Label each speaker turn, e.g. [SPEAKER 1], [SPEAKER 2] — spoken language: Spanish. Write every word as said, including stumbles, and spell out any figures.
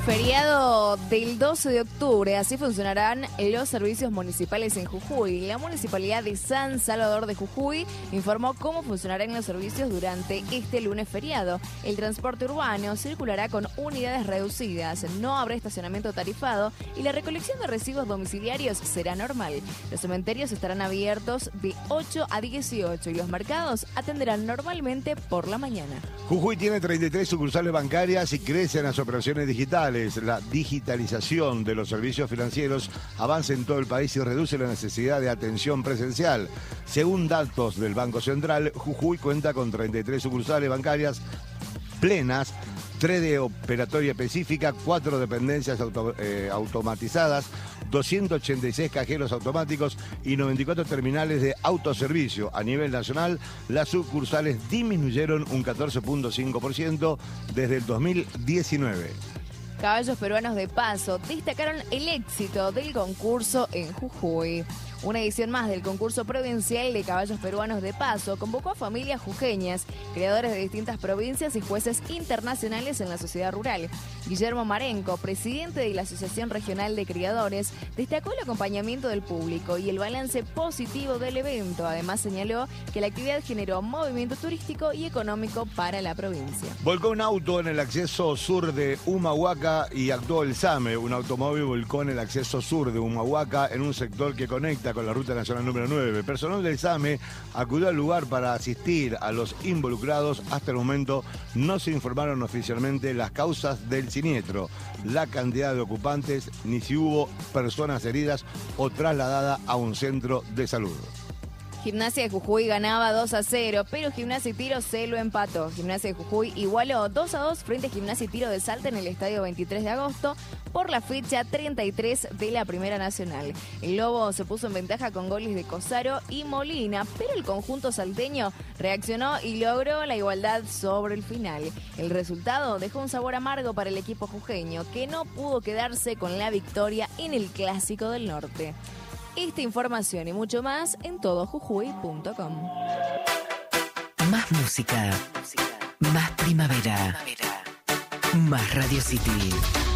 [SPEAKER 1] Feriado del doce de octubre, así funcionarán los servicios municipales en Jujuy. La Municipalidad de San Salvador de Jujuy informó cómo funcionarán los servicios durante este lunes feriado. El transporte urbano circulará con unidades reducidas, no habrá estacionamiento tarifado y la recolección de residuos domiciliarios será normal. Los cementerios estarán abiertos de ocho a dieciocho y los mercados atenderán normalmente por la mañana.
[SPEAKER 2] Jujuy tiene treinta y tres sucursales bancarias y crecen las operaciones digitales. La digitalización de los servicios financieros avanza en todo el país y reduce la necesidad de atención presencial. Según datos del Banco Central, Jujuy cuenta con treinta y tres sucursales bancarias plenas, tres de operatoria específica, cuatro dependencias auto, eh, automatizadas, doscientos ochenta y seis cajeros automáticos y noventa y cuatro terminales de autoservicio. A nivel nacional, las sucursales disminuyeron un catorce punto cinco por ciento desde el dos mil diecinueve.
[SPEAKER 1] Caballos peruanos de paso destacaron el éxito del concurso en Jujuy. Una edición más del concurso provincial de caballos peruanos de paso convocó a familias jujeñas, creadores de distintas provincias y jueces internacionales en la sociedad rural. Guillermo Marenco, presidente de la Asociación Regional de Criadores, destacó el acompañamiento del público y el balance positivo del evento. Además señaló que la actividad generó movimiento turístico y económico para la provincia.
[SPEAKER 2] Volcó un auto en el acceso sur de Humahuaca y actuó el SAME. Un automóvil volcó en el acceso sur de Humahuaca en un sector que conecta con la ruta nacional número nueve. Personal del SAME acudió al lugar para asistir a los involucrados. Hasta el momento no se informaron oficialmente las causas del siniestro, la cantidad de ocupantes, ni si hubo personas heridas o trasladadas a un centro de salud.
[SPEAKER 1] Gimnasia de Jujuy ganaba dos a cero, pero Gimnasia y Tiro se lo empató. Gimnasia de Jujuy igualó dos a dos frente a Gimnasia y Tiro de Salta en el estadio veintitrés de agosto por la fecha treinta y tres de la Primera Nacional. El Lobo se puso en ventaja con goles de Cosaro y Molina, pero el conjunto salteño reaccionó y logró la igualdad sobre el final. El resultado dejó un sabor amargo para el equipo jujeño, que no pudo quedarse con la victoria en el Clásico del Norte. Esta información y mucho más en todo jujuy punto com.
[SPEAKER 3] Más música, más primavera, más Radio City.